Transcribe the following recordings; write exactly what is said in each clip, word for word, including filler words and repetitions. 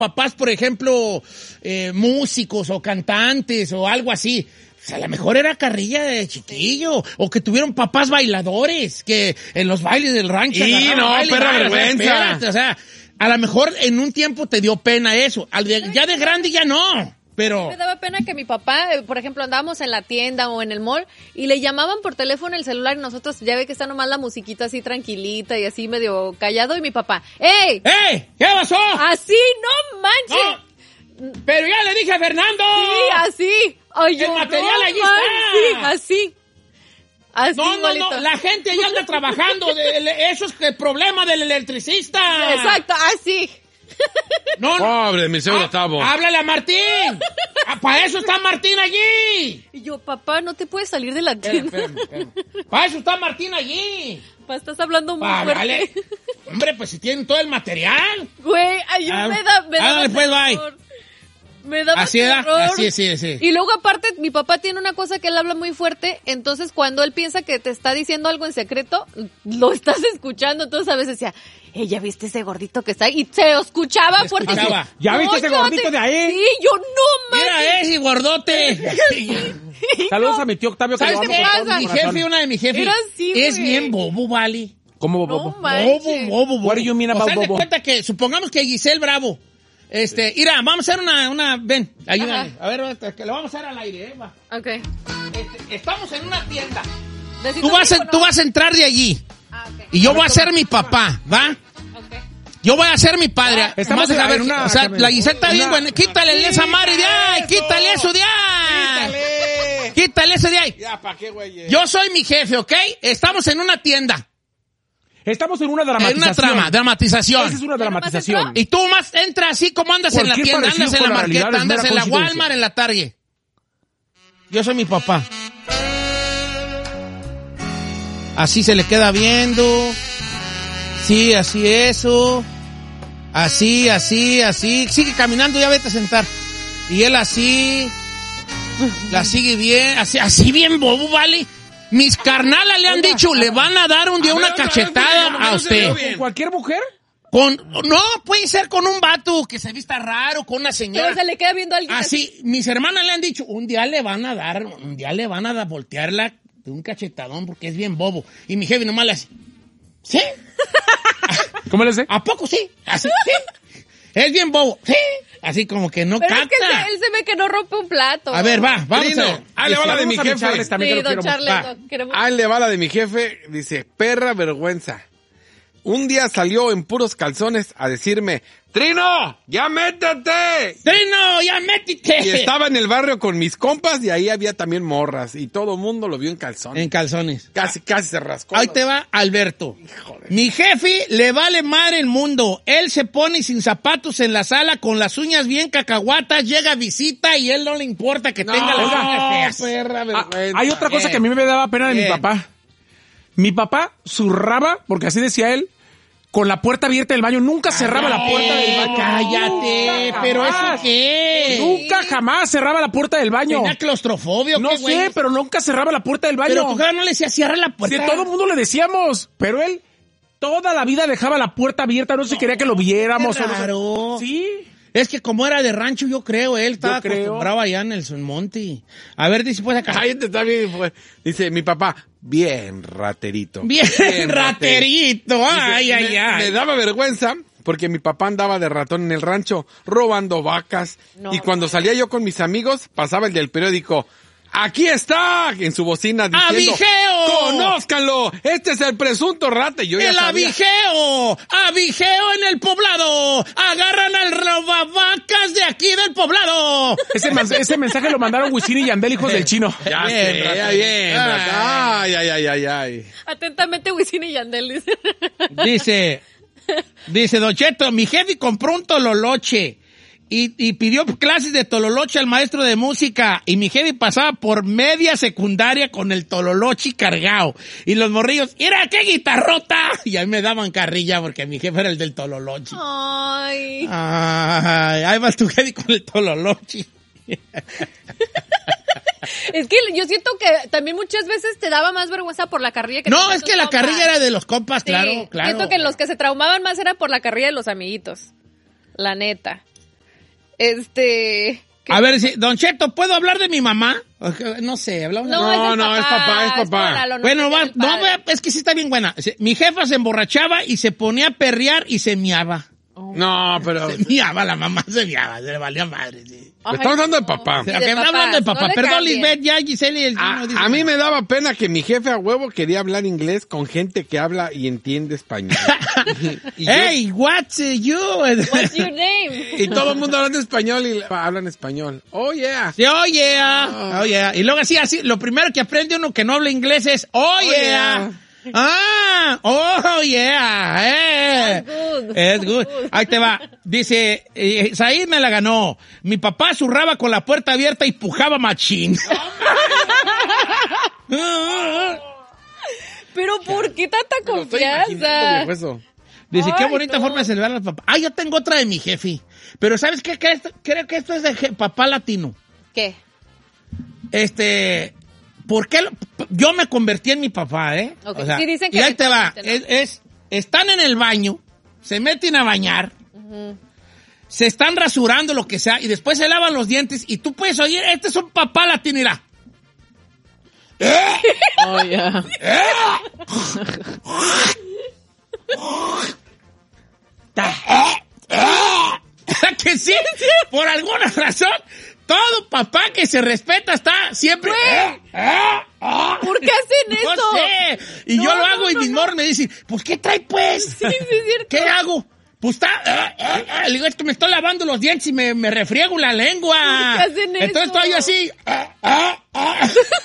papás, por ejemplo, eh, músicos o cantantes o algo así. O sea, a lo mejor era carrilla de chiquillo. O que tuvieron papás bailadores, que en los bailes del rancho. Sí, no, baile, perra baile, vergüenza. Espérate, o sea, a lo mejor en un tiempo te dio pena eso. Al de- ya de grande ya no. Pero... Me daba pena que mi papá, eh, por ejemplo, andábamos en la tienda o en el mall y le llamaban por teléfono el celular y nosotros ya ve que está nomás la musiquita así tranquilita y así medio callado y mi papá, ¡ey! ¡Ey! ¿Qué pasó? Así, no manches. No, pero ya le dije a Fernando. Sí, así. Ay, El yo, material no allí manches, está. Así. Así, No, no, igualito. no, la gente ya anda trabajando. De, de- eso es el problema del electricista. Exacto, así. No, no. Pobre, mi señor Ah, Octavo. háblale a Martín. Ah, para eso está Martín allí. Y yo, papá, no te puedes salir de la tienda. Para eso está Martín allí. Papá, estás hablando muy Pa, fuerte. vale. Hombre, pues si tienen todo el material. Güey, ay, yo Ah, me da, me da ándale, pues, bye. Me daba Así era, terror. así es, sí, sí. Y luego aparte, mi papá tiene una cosa que él habla muy fuerte, entonces cuando él piensa que te está diciendo algo en secreto, lo estás escuchando, entonces a veces decía, "Eh, ¿ya viste ese gordito que está ahí?" Y se escuchaba Se fuerte. escuchaba. ¿Ya viste ese yo gordito te- de ahí? Sí, yo no manches. Mira ese gordote. Saludos a mi tío Octavio. que ¿Sabes lo qué amo con pasa? todo Mi corazón. jefe, una de mis jefes, Era así, es güey. bien bobo, ¿vale? ¿Cómo, No bobo? manches. Bobo, bobo, bobo. What do you mean O about sea, de bobo? cuenta que, supongamos que Giselle Bravo, este, mira, vamos a hacer una, una, ven, ayúdame. A ver, que lo vamos a hacer al aire, eh, va. Ok. Este, estamos en una tienda. Necesito Tú vas, a, micrófono. tú vas a entrar de allí. Ah, ok. Y yo voy a ser mi papá, ¿va? Ok. Yo voy a ser mi padre. estamos Vas a en ver, una- o sea, la Giselle está bien, una- bueno, quítale esa madre de ahí, quítale eso de ahí. Quítale eso de ahí. Ya, ¿para qué, güey? Yo soy mi jefe, ¿ok? Estamos en una tienda. Estamos en una En dramatización. una trama, dramatización. Esa es una dramatización. Y tú más entras así como andas en la Cualquier tienda, parecido andas en la con la realidad marqueta, es andas mera en la coincidencia. Walmart, en la Target. Yo soy mi papá. Así se le queda viendo. Sí, así eso. Así, así, así. Sigue caminando, ya vete a sentar. Y él así. La sigue bien, así, así bien bobo, ¿vale? Mis carnalas le han dicho, le van a dar un día A ver, una otra vez, cachetada porque como a no se vio usted. bien. ¿Con cualquier mujer? Con, no, puede ser con un vato que se vista raro, con una Pero señora. se le queda viendo a alguien Así, mis hermanas le han dicho, un día le van a dar, un día le van a dar, voltearla de un cachetadón porque es bien bobo. Y mi jefe nomás le hace, ¿sí? ¿Cómo le sé? ¿A poco sí? Así, sí. Es bien bobo, sí. Así como que no Pero es que capta. se- él se ve que no rompe un plato. A ver, va, vamos Trino, a ver. ahí le va la de mi Saludos a jefe. Charles también, Sí, que lo don quiero Charles, Va. no, queremos- Ahí le va la de mi jefe. Dice, perra vergüenza. Un día salió en puros calzones a decirme, Trino, ya métete. Trino, ya métete. Y estaba en el barrio con mis compas y ahí había también morras. Y todo el mundo lo vio en calzones. En calzones. Casi, casi se rascó. Ahí te va Alberto. Mi jefe le vale madre el mundo. Él se pone sin zapatos en la sala con las uñas bien cacahuatas, llega a visita y él no le importa que No, tenga las uñas feas. perra Ah, vergüenza. hay otra cosa Bien. que a mí me daba pena de mi Bien. papá. Mi papá zurraba, porque así decía él, con la puerta abierta del baño. Nunca cerraba la puerta del baño. Cállate, Nunca, pero jamás. eso qué. Nunca jamás cerraba la puerta del baño. ¿Tenía claustrofobia o No qué, güey? sé, pero nunca cerraba la puerta del baño. Pero tu cara no le decía cierra la Sí, puerta. todo el mundo le decíamos, pero él toda la vida dejaba la puerta abierta, no se quería que lo viéramos. qué o no sé- raro. Sí. Es que como era de rancho, yo creo, él estaba Yo creo. acostumbrado allá en el Monte. A ver, dice pues acá. Ahí te está bien. pues. Dice mi papá, bien raterito. Bien, raterito. Ay, Dice, ay, me, ay. me daba vergüenza porque mi papá andaba de ratón en el rancho robando vacas. No. Y cuando salía yo con mis amigos, pasaba el del periódico. ¡Aquí está! En su bocina diciendo, ¡Abigeo! ¡conózcanlo! Este es el presunto rata. Y yo ya ¡El sabía. abigeo! ¡Abigeo en el poblado! ¡Agarran al robavacas de aquí del poblado! Ese, mens- ese mensaje lo mandaron Wisin y Yandel, hijos del chino. Ya Bien, sé, rata. ya bien, Ay. rata. Ay, ay, ay, ay, ay. Atentamente, Wisin y Yandel, dice. Dice, dice Don Cheto, mi jefe compró un tololoche y, y pidió clases de tololoche al maestro de música y mi jefe pasaba por media secundaria con el tololoche cargado y los morrillos, ¡mira qué guitarrota! Y ahí me daban carrilla porque mi jefe era el del tololoche. Ay. Ay, ahí vas tu jefe con el tololoche. Es que yo siento que también muchas veces te daba más vergüenza por la carrilla que No, tenían es tus que la compas. carrilla era de los compas, Sí, claro, claro. Siento que los que se traumaban más era por la carrilla de los amiguitos. La neta. Este... ¿qué? A ver, si, Don Cheto, ¿puedo hablar de mi mamá? No sé, hablamos de... No, No, es, el no, papá, es papá, es papá. Espéralo, no Bueno, es va, el no, padre. va, es que sí está bien buena. Se- Mi jefa se emborrachaba y se ponía a perrear y se miaba. No, pero... Se miaba, la mamá se miaba, se le valía madre, sí. Ay, Estamos hablando de no. papá. O sea, Y de que papás, hablando de papá. no le Perdón, cambien. Lisbeth, ya Giselle y el A, chino dicen- a mí me daba pena que mi jefe a huevo quería hablar inglés con gente que habla y entiende español. y, yo- Hey, what's uh, you? What's your name? y todo el mundo hablando español y hablan español. Oh, yeah. Sí, oh yeah, oh yeah. Y luego así, así, lo primero que aprende uno que no habla inglés es, oh, Oh, yeah. yeah. Ah, oh yeah, eh. That's good. Es good. Ahí te va. Dice, eh, Said me la ganó. Mi papá zurraba con la puerta abierta y pujaba machín. Pero ¿por qué tanta Me lo estoy imaginando, confianza? viejo, eso. Dice, qué Ay, bonita no. forma de celebrar al papá. Ah, yo tengo otra de mi jefe. Pero ¿sabes qué? Que esto- creo que esto es de je- papá latino. ¿Qué? Este, ¿por qué? lo- yo me convertí en mi papá, ¿eh? Ok, sí dicen que y ahí te va. eventualmente, Es, es- están en el baño, se meten a bañar, se están rasurando lo que sea y después se lavan los dientes y tú puedes oír, este es un papá latino, mira. Oh, yeah. Que sí, por alguna razón, todo papá que se respeta está siempre... ¿Por qué hacen No eso? sé. Y No, yo lo no, hago y no, mis no. morros me dicen, pues, ¿qué trae, pues? Sí, sí, es cierto. ¿Qué hago? Pues está... ah, ah, ah. Le digo, es que me estoy lavando los dientes y me, me refriego la lengua. ¿Por qué hacen eso? Entonces estoy yo así... ah, ah, ah.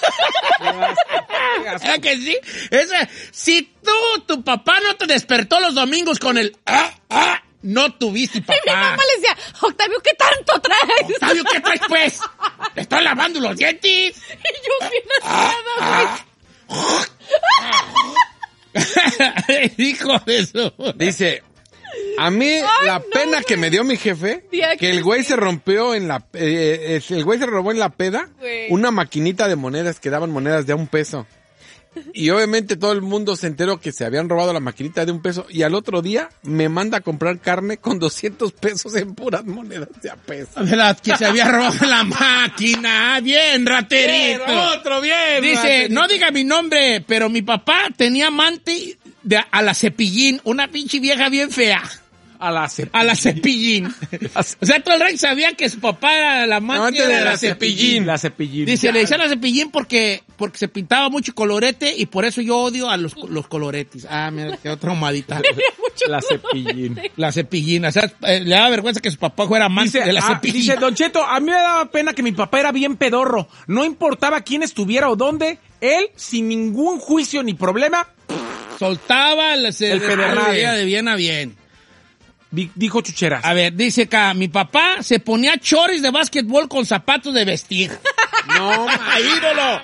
¿Verdad que sí? Esa, si tú, tu papá no te despertó los domingos con el... ah, ah, no tuviste Y mi papá. mamá le decía, Octavio, ¿qué tanto traes? Octavio, ¿qué traes, pues? Le estoy lavando los dientes. Y yo bien asada, güey. Hijo de eso. Dice, a mí la no, pena que me dio mi jefe, Tía, que el que güey sí. se rompió en la... eh, eh, el güey se robó en la peda Güey. una maquinita de monedas que daban monedas de a un peso. Y obviamente todo el mundo se enteró que se habían robado la maquinita de un peso y al otro día me manda a comprar carne con doscientos pesos en puras monedas de a peso. De las que se había robado la máquina. Bien, raterito. Bien, otro, bien, Dice, raterito. no diga mi nombre, pero mi papá tenía amante de, a la Cepillín, una pinche vieja bien fea. A la cep- A la Cepillín. O sea, todo el rey sabía que su papá era la amante Amante de, de la la Cepillín. La cepillín. Dice, le decían la Cepillín porque, porque se pintaba mucho colorete y por eso yo odio a los, los coloretes. Ah, mira, quedó traumadita. La cepillín. La Cepillín. O sea, eh, le daba vergüenza que su papá fuera amante Dice, de la ah, Cepillín. dice, Don Cheto, a mí me daba pena que mi papá era bien pedorro. No importaba quién estuviera o dónde, él, sin ningún juicio ni problema, Soltaba el, El pedernal. de bien a bien. di- dijo chucheras. A ver, dice acá, mi papá se ponía choris de básquetbol con zapatos de vestir. No, ¡Ah, ídolo!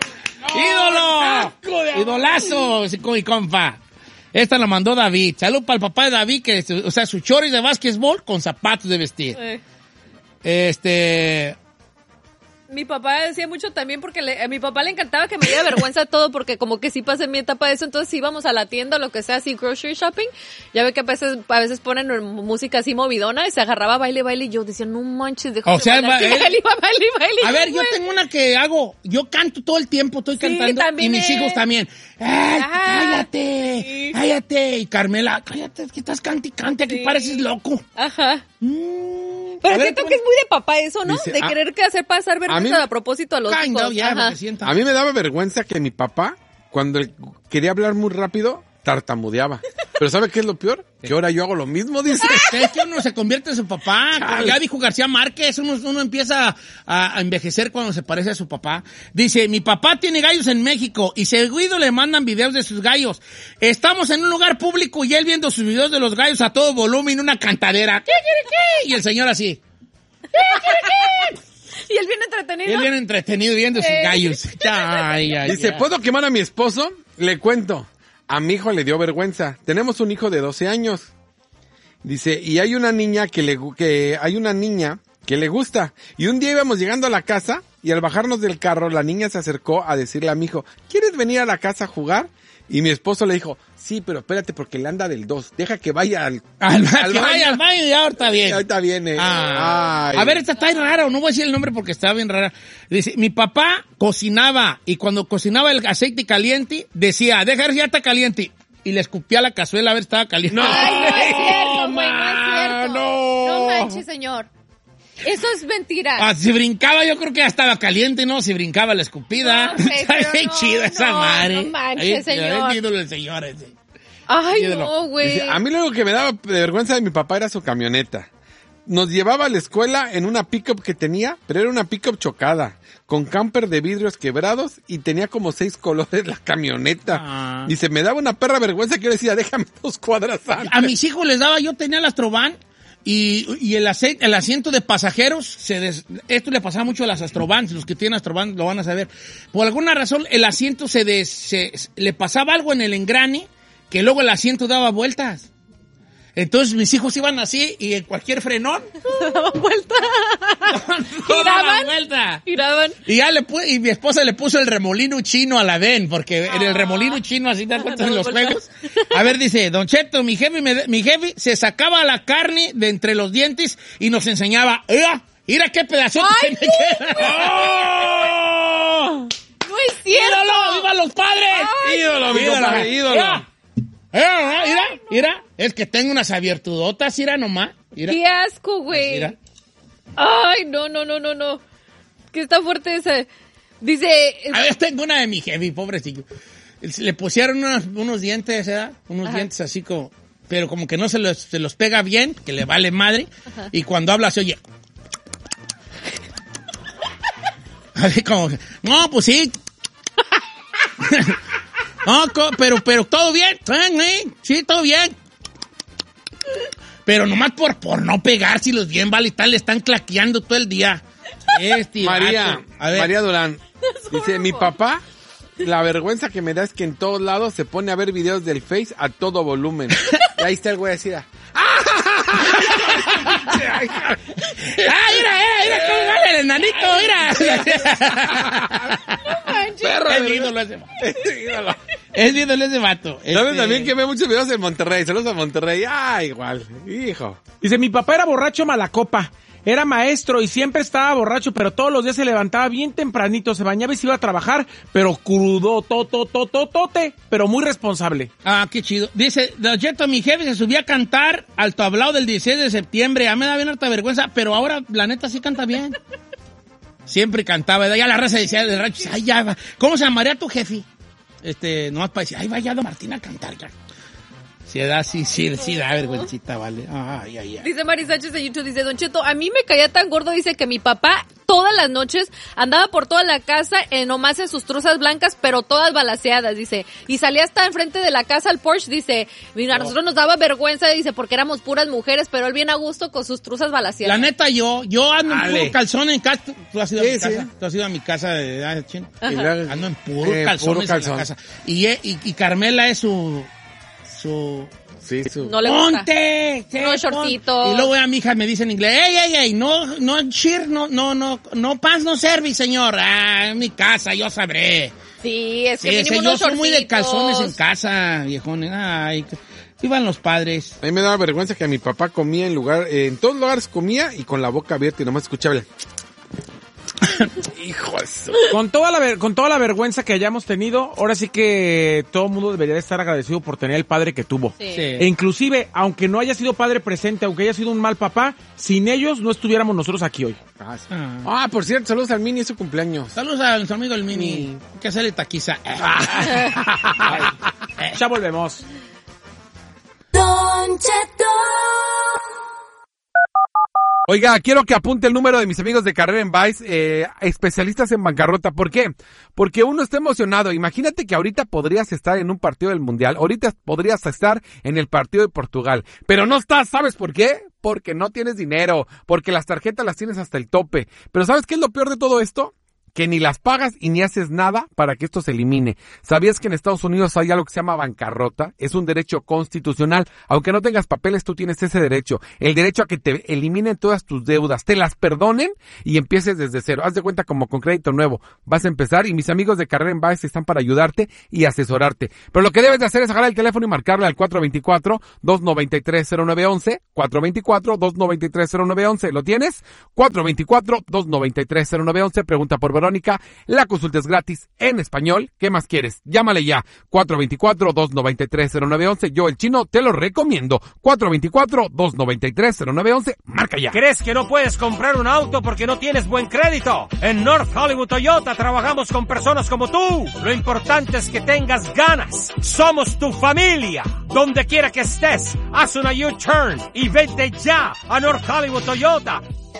¡Ídolo! ¡Idolazo! sí, con mi compa. Esta la mandó David. Salud para el papá de David, que, o sea, su choris de básquetbol con zapatos de vestir. Eh, Este... Mi papá decía mucho también porque le- a mi papá le encantaba que me diera vergüenza todo porque como que sí pasé mi etapa de eso, entonces íbamos a la tienda o lo que sea, así grocery shopping, ya ve que a veces, a veces ponen música así movidona y se agarraba baile, baile y yo decía, no manches, déjame O sea, bailar". va- Y él- él iba baile, baile. A ver, yo güey. tengo una que hago. Yo canto todo el tiempo, estoy Sí, cantando. Y también mis es. hijos también. ¡Ay, Ajá, cállate! sí. ¡Cállate! Y Carmela, cállate, que estás cante y cante, que Sí. pareces loco. Ajá. Mm, Pero a ver, siento tú- que es muy de papá eso, ¿no? Dice, de ah, querer que hacer pasar vergüenza mí- a propósito a los Kind hijos. of, ya, Ajá. porque sienta. a mí me daba vergüenza que mi papá, cuando él quería hablar muy rápido, tartamudeaba. Pero ¿sabe qué es lo peor? Que ahora yo hago lo mismo, dice. Es que uno se convierte en su papá. Chale. Ya dijo García Márquez, uno, uno empieza a, a envejecer cuando se parece a su papá. Dice, mi papá tiene gallos en México y seguido le mandan videos de sus gallos. Estamos en un lugar público y él viendo sus videos de los gallos a todo volumen, una cantadera. ¿Qué quiere qué? Y el señor así. Y él viene entretenido. Él bien entretenido viendo sus Eh. gallos. Ay, ay, Dice, ay. ¿puedo quemar a mi esposo? Le cuento. A mi hijo le dio vergüenza. Tenemos un hijo de doce años. Dice, y hay una niña que le, gu- que hay una niña que le gusta. Y un día íbamos llegando a la casa y al bajarnos del carro la niña se acercó a decirle a mi hijo, ¿quieres venir a la casa a jugar? Y mi esposo le dijo, sí, pero espérate porque le anda del dos. Deja que vaya al... Al, al que vaya al baño y ya ahorita viene. Ahorita viene. Ah. Ay. A ver, esta está rara, no voy a decir el nombre porque está bien rara. Dice, mi papá cocinaba y cuando cocinaba el aceite caliente, decía, deja ver si ya está caliente. Y le escupía la cazuela a ver si estaba caliente. No. Ay, no es cierto, güey, no es ma, cierto. no. No manches, señor. Eso es mentira. Ah, si brincaba, yo creo que ya estaba caliente, ¿no? Si brincaba la escupida. No, okay, Está pero bien no, chida esa no, madre. no manches, Ahí, señor. Es ídolo el señor ese. Ay, Ídolo. no, güey. Dice, a mí lo único que me daba de vergüenza de mi papá era su camioneta. Nos llevaba a la escuela en una pickup que tenía, pero era una pickup chocada, con camper de vidrios quebrados y tenía como seis colores la camioneta. Ah. Dice, me daba una perra vergüenza que yo decía, déjame dos cuadras antes. A mis hijos les daba, yo tenía el Astrovan y, y el, ace- el asiento de pasajeros, se des- esto le pasaba mucho a las Astrobans, los que tienen Astrovan lo van a saber. Por alguna razón el asiento se, des- se le pasaba algo en el engrane que luego el asiento daba vueltas. Entonces mis hijos iban así y en cualquier frenón Daba vuelta. toda la Giraban. vuelta. Giraban. Y ya le pu- y mi esposa le puso el remolino chino a la ven, porque en el remolino chino así te das cuenta en los juegos. A ver, dice, Don Cheto, mi jefe, me- mi jefe se sacaba la carne de entre los dientes y nos enseñaba, mira, mira qué pedazo ¡Ay, me queda. ¡Oh! No es cierto. ¡Ídolo! ¡Viva los padres! Ay, ídolo, mi Ídolo. compadre, ídolo. Mira, mira, mira, mira, es que tengo unas abiertudotas, mira nomás. Mira, Qué asco, güey. mira. Ay, no, no, no, no, no. Que está fuerte esa. Dice, A ver, tengo una de mi jefe, pobrecillo. Le pusieron unos, unos dientes, ¿verdad? Unos Ajá. dientes así como... Pero como que no se los, se los pega bien, que le vale madre. Ajá. Y cuando habla se oye... Así como... No, pues sí. No, co- pero, pero todo bien. ¿Eh? Sí, todo bien. Pero nomás por, por no pegárselos bien, vale, y tal, le están claqueando todo el día. Este María, vato. A ver. María Durán, dice, mi papá, la vergüenza que me da es que en todos lados se pone a ver videos del Face a todo volumen. Y ahí está el güey así, ah, ¡Ah, mira, mira, mira cómo gana el enanito, mira! perro, Es de mi verdad. ídolo ese vato. Ídolo. Es mi ídolo ese vato. ¿Sabes Este- también que ve muchos videos en Monterrey? Saludos a Monterrey. Ah, igual, hijo. Dice, mi papá era borracho malacopa. Era maestro y siempre estaba borracho, pero todos los días se levantaba bien tempranito, se bañaba y se iba a trabajar, pero crudo, to, to, to, to, tote, pero muy responsable. Ah, qué chido. Dice, Don Cheto, mi jefe se subía a cantar al tablao del dieciséis de septiembre. Ya me da bien harta vergüenza, pero ahora la neta sí canta bien. Siempre cantaba. Ya la raza decía del rancho, ay, ya va. ¿Cómo se llamaría tu jefe? Este, nomás para decir, ay, vaya Don Martín a cantar ya. Sí, da, sí, sí, sí, da vergüencita, vale. Ay, ay, ay. dice Mari Sánchez de YouTube, dice, Don Cheto, a mí me caía tan gordo, dice que mi papá todas las noches andaba por toda la casa, eh, nomás en sus truzas blancas, pero todas balaceadas, dice, y salía hasta enfrente de la casa al Porsche, dice, mira, a nosotros nos daba vergüenza, dice, porque éramos puras mujeres, pero él bien a gusto con sus truzas La balaceadas. neta, yo, yo ando en Ale. puro calzón en casa. ¿Tú, tú has ido a Sí, mi sí. casa? ¿Tú has ido a mi casa de ah, chino? Y luego- Ando en puro Eh, calzones puro calzón. en la casa. Y, eh, y, y Carmela es su... su Sí, su... No le gusta. ¡Ponte! sí, Unos pon- shortcitos. Y luego a mi hija me dice en inglés, ¡ey, ey, ey! No, no, cheer, no, no, no, no pants, no service, señor. Ah, en mi casa, yo sabré. Sí, es que Sí, mínimo sí, yo unos soy muy de shortcitos. calzones en casa, viejones. Ay, que- vivan los padres. A mí me daba vergüenza que a mi papá comía en lugar, eh, en todos lugares comía y con la boca abierta y nomás escuchaba el... Hijo de su... Con toda la ver- con toda la vergüenza que hayamos tenido, ahora sí que todo el mundo debería de estar agradecido por tener el padre que tuvo. Sí. Sí. E inclusive, aunque no haya sido padre presente, aunque haya sido un mal papá, sin ellos no estuviéramos nosotros aquí hoy. Ah, sí. Ah. Ah, por cierto, saludos al Mini, es su cumpleaños. Saludos a nuestro amigo el Mini. Hay que hacerle taquiza. Ya volvemos. Don Cheto. Oiga, quiero que apunte el número de mis amigos de Carrera en Vice, eh, especialistas en bancarrota. ¿Por qué? Porque uno está emocionado. Imagínate que ahorita podrías estar en un partido del Mundial. Ahorita podrías estar en el partido de Portugal. Pero no estás, ¿sabes por qué? Porque no tienes dinero. Porque las tarjetas las tienes hasta el tope. Pero ¿sabes qué es lo peor de todo esto? que ni las pagas y ni haces nada para que esto se elimine. ¿Sabías que en Estados Unidos hay algo que se llama bancarrota? Es un derecho constitucional. Aunque no tengas papeles, tú tienes ese derecho. El derecho a que te eliminen todas tus deudas, te las perdonen y empieces desde cero. Haz de cuenta como con crédito nuevo. Vas a empezar y mis amigos de Carrera en Baez están para ayudarte y asesorarte. Pero lo que debes de hacer es agarrar el teléfono y marcarle al cuatro dos cuatro, dos nueve tres, cero nueve uno uno, cuatro dos cuatro, dos nueve tres, cero nueve uno uno. ¿Lo tienes? cuatro dos cuatro, dos nueve tres, cero nueve uno uno. Pregunta por Verónica. La consulta es gratis en español. ¿Qué más quieres? Llámale ya. cuatro dos cuatro, dos nueve tres, cero nueve uno uno. Yo, el chino, te lo recomiendo. cuatro dos cuatro, dos nueve tres, cero nueve uno uno. Marca ya. ¿Crees que no puedes comprar un auto porque no tienes buen crédito? En North Hollywood Toyota trabajamos con personas como tú. Lo importante es que tengas ganas. Somos tu familia. Donde quiera que estés, haz una U-turn y vete ya a North Hollywood Toyota.